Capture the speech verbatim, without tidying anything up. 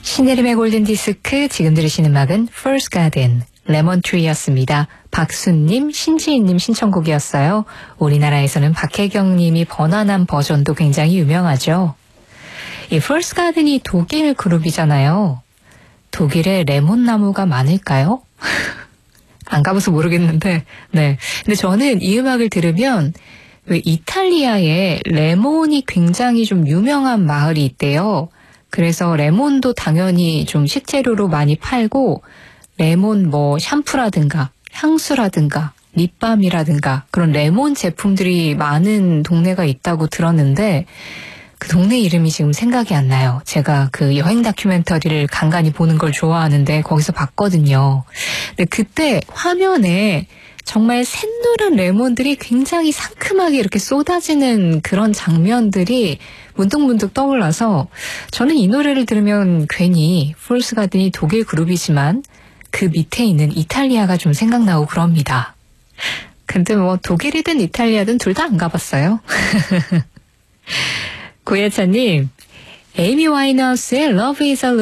신혜림의 골든디스크, 지금 들으시는 음악은 First Garden, 레몬트리였습니다. 박순님, 신지인님 신청곡이었어요. 우리나라에서는 박혜경님이 번안한 버전도 굉장히 유명하죠. 이 First Garden이 독일 그룹이잖아요. 독일에 레몬나무가 많을까요? 안 가봐서 모르겠는데, 네. 근데 저는 이 음악을 들으면 왜 이탈리아에 레몬이 굉장히 좀 유명한 마을이 있대요. 그래서 레몬도 당연히 좀 식재료로 많이 팔고, 레몬 뭐 샴푸라든가 향수라든가 립밤이라든가 그런 레몬 제품들이 많은 동네가 있다고 들었는데, 그 동네 이름이 지금 생각이 안 나요. 제가 그 여행 다큐멘터리를 간간히 보는 걸 좋아하는데 거기서 봤거든요. 근데 그때 화면에 정말 샛노란 레몬들이 굉장히 상큼하게 이렇게 쏟아지는 그런 장면들이 문득문득 떠올라서, 저는 이 노래를 들으면 괜히 폴스 가든이 독일 그룹이지만 그 밑에 있는 이탈리아가 좀 생각나고 그럽니다. 근데 뭐 독일이든 이탈리아든 둘 다 안 가봤어요. 고예찬님, 에이미 와인하우스의 Love is a